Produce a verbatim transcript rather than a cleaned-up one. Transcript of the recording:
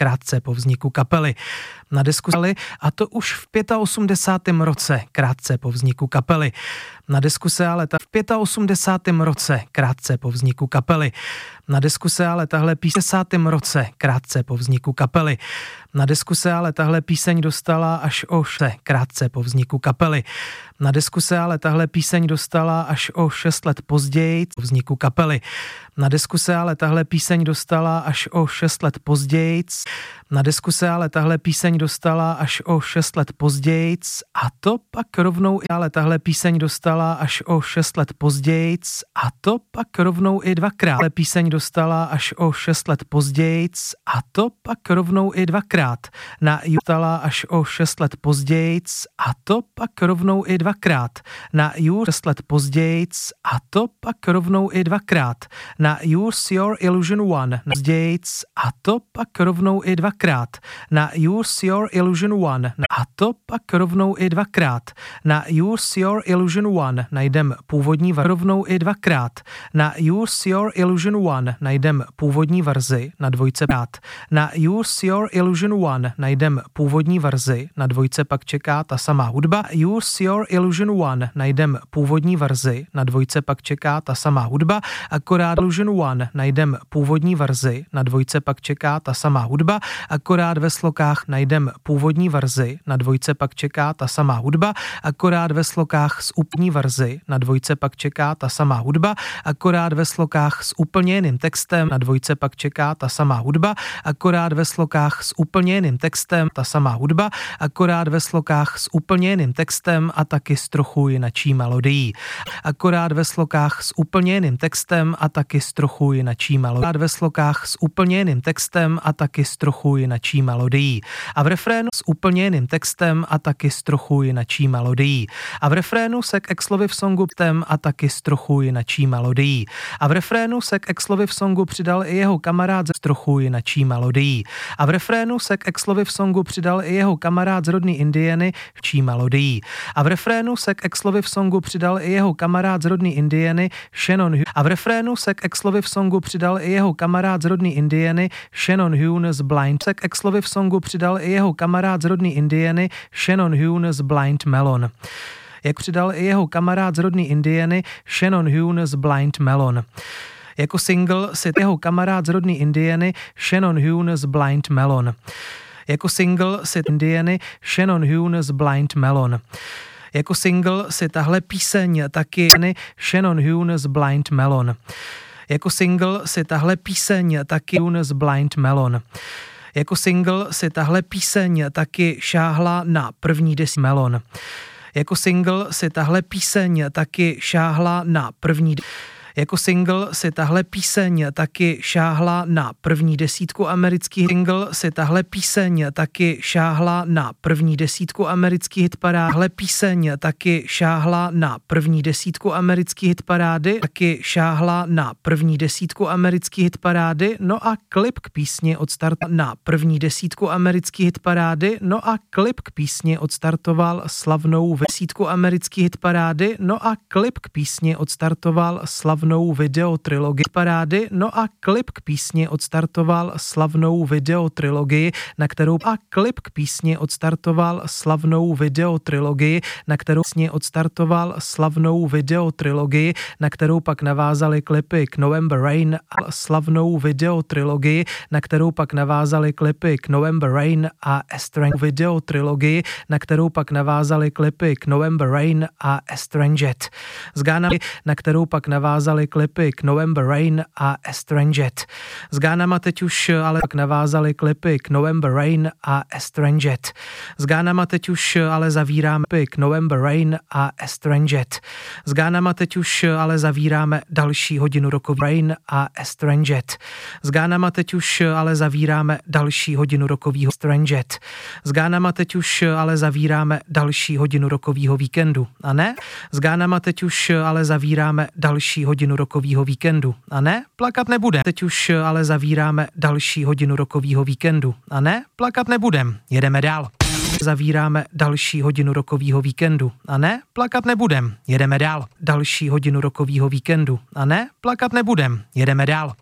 krátce po vzniku kapely. Na desku se a to už v osmdesátém pátém roce, krátce po vzniku kapely. Na desku se ale ta v osmdesátém pátém roce, krátce po vzniku kapely. Na desku se ale tahle píseň v desátém roce, krátce po vzniku kapely. Na desku se ale tahle píseň dostala až o šest krátce po vzniku kapely. Na desku se ale tahle píseň dostala až o šest let později po vzniku kapely. Na desku se ale tahle píseň dostala až o šest let později. Na desku se ale tahle píseň dostala až o šest let později a to pak rovnou i ale tahle píseň dostala až o šest let později a to pak rovnou i dvakrát. Tahle píseň dostala až o šest let později a to pak rovnou i dvakrát. Na ju dostala až o šest let později a to pak rovnou i dvakrát. Na ju šest let později a to pak rovnou i dvakrát. Na Use Your Illusion One později a to pak rovnou i dvakrát. Na Use Your Illusion One a to pak rovnou i dvakrát. Na Use Your Illusion One najdem původní verzi rovnou i dvakrát. Na Use Your Illusion One najdem původní verzi na dvojce prát. Na Use Your Illusion One najdem původní verzi na dvojce pak čeká ta samá hudba. Use Your Illusion One najdem původní verzi na dvojce pak čeká ta samá hudba. Akorát Illusion One najdem původní verzi na dvojce pak čeká ta samá hudba. Akorát ve slokách najdem původní verzi na dvojce pak čeká ta samá hudba. Akorát ve slokách s úplní verzi na dvojce pak čeká ta samá hudba. Akorát ve slokách s úplně jiným textem na dvojce pak čeká ta samá hudba. Akorát ve slokách s úplně jiným textem ta samá hudba. Akorát ve slokách s úplně jiným textem a taky s trochu jinačí melodií. Akorát ve slokách s úplně jiným textem a taky s trochu jinačí melodií. Akorát ve slokách s úplně jiným textem a taky s trochu jinačí melodií. A v refrénu s úplně jiným textem a taky s trochu jinačí melodií. A v refrénu se k Exlovi v songu tem a taky s trochu jinačí melodií. A v refrénu se k Exlovi v songu přidal i jeho kamarád s trochu jinačí melodií. A v refrénu se k Exlovi v songu přidal i jeho kamarád z rodný Indiany čí melodií. A v refrénu se k Exlovi v songu přidal i jeho kamarád z rodný Indiany Shannon Hughes. A v refrénu se k Exlovi v songu přidal i jeho kamarád z rodný Indiany Shannon Hughes Blind. Se k Exlovi v songu přidal i jeho kamarád z rodný Indiany Shannon Hughes Blind Melon. Jak přidal i jeho kamarád z rodný Indiany Shannon Hughes Blind Melon. Jako single si jeho kamarád z rodný Indiany Shannon Hughes Blind Melon. Jako single si Indiany Shannon Hughes Blind Melon. Jako single si tahle píseň taky Shannon Hughes Blind Melon. Jako single si tahle píseň taky Hughes Blind Melon. Jako single si tahle píseň taky šáhla na první desítku Melon. Jako single si tahle píseň taky šáhla na první Jako single si tahle píseň taky šáhla na první desítku amerických single si tahle píseň taky šáhla na první desítku amerických hitparád. Tahle píseň taky šáhla na první desítku amerických hitparády, taky šáhla na první desítku amerických hitparády, no a klip k písni odstartoval na první desítku amerických hitparády, no a klip k písni odstartoval slavnou desítku amerických hitparády, no a klip k písni odstartoval slavnou slavnou videotrilogii parády, no a klip k písni odstartoval slavnou videotrilogii, na kterou a klip k písni odstartoval slavnou videotrilogii, na kterou písni odstartoval slavnou videotrilogii, na kterou pak navázali klipy k November Rain a slavnou videotrilogii, na kterou pak navázali klipy k November Rain a Estranged videotrilogii, na kterou pak navázali klipy k November Rain a Estranged. Z Gánami, na kterou pak navázali klipy k November Rain a Estranged. S Gánama teď už ale pak navázali klipy k November Rain a Estranged. S Gánama teď už ale zavíráme klipy k November Rain a Estranged. S Gánama teď už ale zavíráme další hodinu rokový Rain a Estranged. S Gánama teď už ale zavíráme další hodinu rokovýho Estranged. S Gánama teď už ale zavíráme další hodinu rokovýho víkendu, a ne? S Gánama teď už ale zavíráme další hodinu rokovýho víkendu, a ne? Plakat nebudem. Teď už ale zavíráme další hodinu rokovýho víkendu, a ne? Plakat nebudem. Jedeme dál. Zavíráme další hodinu rokovýho víkendu, a ne? Plakat nebudem. Jedeme dál. Další hodinu rokovýho víkendu, a ne? Plakat nebudem. Jedeme dál.